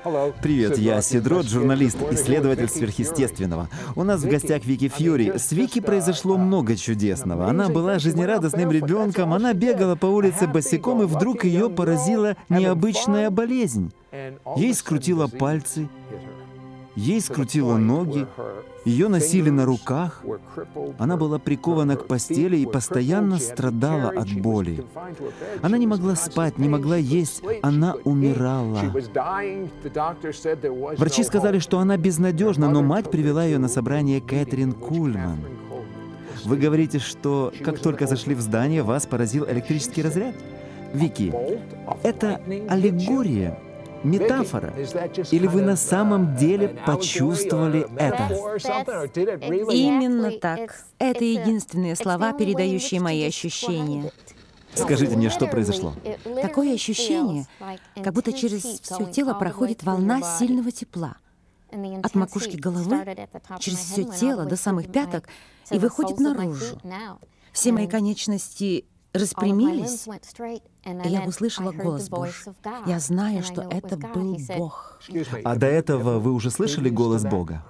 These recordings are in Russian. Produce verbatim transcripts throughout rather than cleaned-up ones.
Привет, я Сидрот, журналист, исследователь сверхъестественного. У нас в гостях Вики Фьюри. С Вики произошло много чудесного. Она была жизнерадостным ребенком, она бегала по улице босиком, и вдруг ее поразила необычная болезнь. Ей скрутило пальцы, ей скрутило ноги, ее носили на руках. Она была прикована к постели и постоянно страдала от боли. Она не могла спать, не могла есть, она умирала. Врачи сказали, что она безнадежна, но мать привела ее на собрание Кэтрин Кульман. Вы говорите, что как только зашли в здание, вас поразил электрический разряд? Вики, это аллегория? Метафора? Или вы на самом деле почувствовали это? Именно так. Это единственные слова, передающие мои ощущения. Скажите мне, что произошло? Такое ощущение, как будто через все тело проходит волна сильного тепла. От макушки головы, через все тело до самых пяток и выходит наружу. Все мои конечности распрямились, и я услышала голос Божий. Я знаю, что это был Бог. А до этого вы уже слышали голос Бога?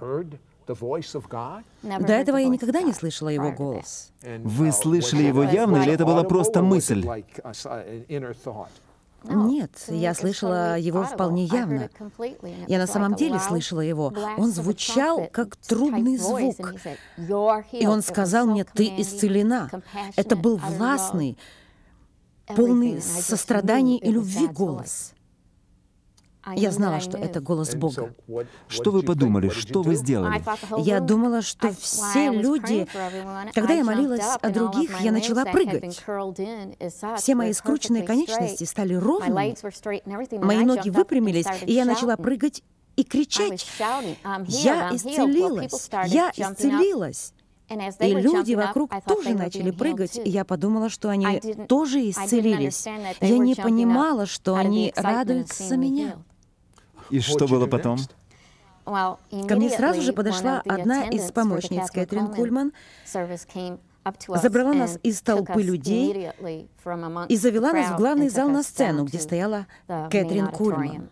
До этого я никогда не слышала его голос. Вы слышали его явно, или это была просто мысль? Нет, я слышала его вполне явно. Я на самом деле слышала его. Он звучал как трубный звук. И он сказал мне: «Ты исцелена». Это был властный, полный сострадания и любви голос. Я знала, что это голос Бога. Что вы подумали? Что вы сделали? Я думала, что все люди... Когда я молилась о других, я начала прыгать. Все мои скрученные конечности стали ровными. Мои ноги выпрямились, и я начала прыгать и кричать: «Я исцелилась! Я исцелилась!» И люди вокруг тоже начали прыгать, и я подумала, что они тоже исцелились. Я не понимала, что они радуются за меня. И что было потом? Ко мне сразу же подошла одна из помощниц Кэтрин Кульман, забрала нас из толпы людей и завела нас в главный зал на сцену, где стояла Кэтрин Кульман.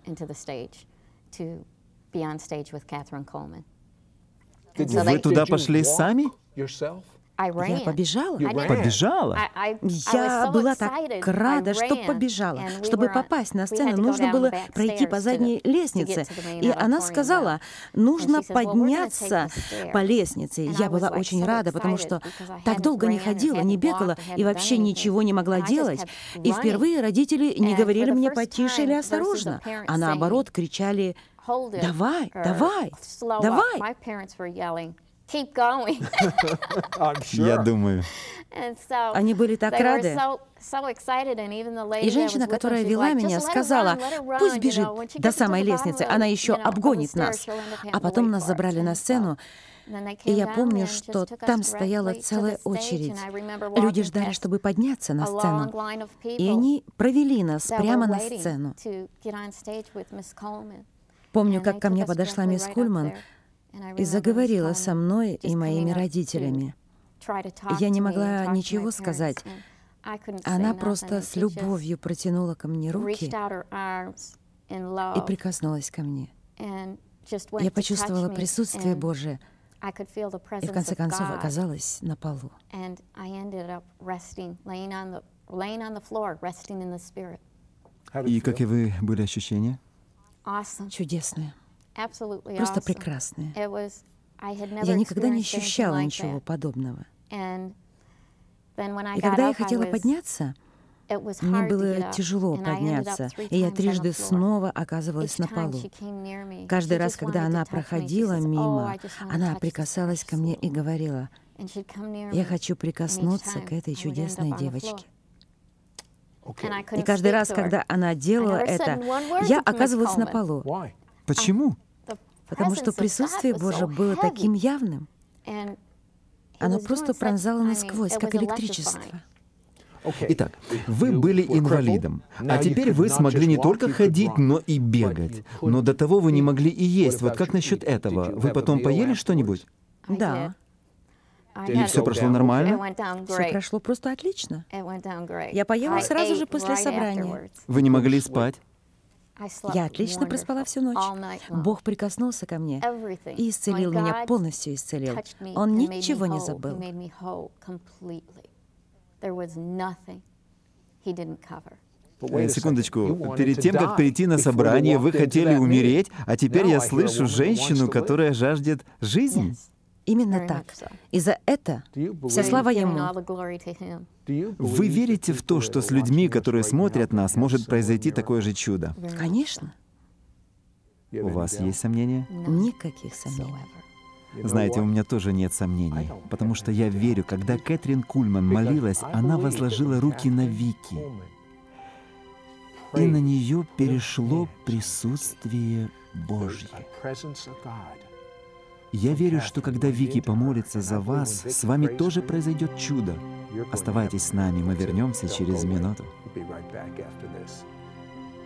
Вы туда пошли сами? Я побежала. Побежала? Я была так рада, что побежала. Чтобы попасть на сцену, нужно было пройти по задней лестнице. И она сказала: нужно подняться по лестнице. Я была очень рада, потому что так долго не ходила, не бегала и вообще ничего не могла делать. И впервые родители не говорили мне потише или осторожно, а наоборот кричали: «Давай, давай, давай!» Я думаю. Они были так рады. И женщина, которая вела меня, сказала: «Пусть бежит до самой лестницы, она еще обгонит нас». А потом нас забрали на сцену, и я помню, что там стояла целая очередь. Люди ждали, чтобы подняться на сцену, и они провели нас прямо на сцену. Помню, как ко мне подошла мисс Кульман и заговорила со мной и моими родителями. Я не могла ничего сказать. Она просто с любовью протянула ко мне руки и прикоснулась ко мне. Я почувствовала присутствие Божие и в конце концов оказалась на полу. И каковы были ощущения? Чудесные. Просто прекрасные. Я никогда не ощущала ничего подобного. И когда я хотела подняться, мне было тяжело подняться, и я трижды снова оказывалась на полу. Каждый раз, когда она проходила мимо, она прикасалась ко мне и говорила: «Я хочу прикоснуться к этой чудесной девочке». И каждый раз, когда она делала это, я оказывалась на полу. Почему? Потому что присутствие Божие было таким явным. Оно просто пронзало насквозь, как электричество. Итак, вы были инвалидом, а теперь вы смогли не только ходить, но и бегать. Но до того вы не могли и есть. Вот как насчет этого? Вы потом поели что-нибудь? Да. И все прошло нормально? Все прошло просто отлично. Я поела сразу же после собрания. Вы не могли спать? Я отлично проспала всю ночь. Бог прикоснулся ко мне и исцелил меня, полностью исцелил. Он ничего не забыл. Э, Секундочку, перед тем, как прийти на собрание, вы хотели умереть, а теперь я слышу женщину, которая жаждет жизни. Именно так. И за это вся слава Ему. Вы верите в то, что с людьми, которые смотрят нас, может произойти такое же чудо? Конечно. У вас есть сомнения? Никаких сомнений. Знаете, у меня тоже нет сомнений, потому что я верю, когда Кэтрин Кульман молилась, она возложила руки на Вики, и на нее перешло присутствие Божье. Я верю, что когда Вики помолится за вас, с вами тоже произойдет чудо. Оставайтесь с нами, мы вернемся через минуту.